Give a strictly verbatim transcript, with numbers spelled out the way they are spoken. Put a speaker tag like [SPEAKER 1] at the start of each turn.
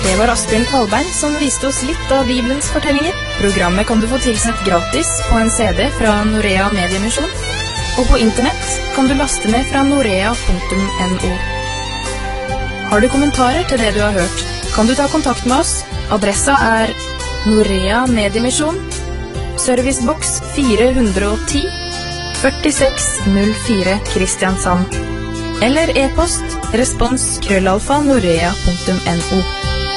[SPEAKER 1] Det var Asbjørn Kvalbein som viste oss litt av Bibelens fortellinger. Programmet kan du få tilsendt gratis på en C D fra Norea Mediemisjon, og på internett kan du laste ned fra norea punktum no. Har du kommentarer til det du har hørt, kan du ta kontakt med oss. Adressa er Norea Mediemisjon, serviceboks fire hundre og ti, førtiseks null fire Kristiansand, eller e-post respons krøllalfa norea punktum no.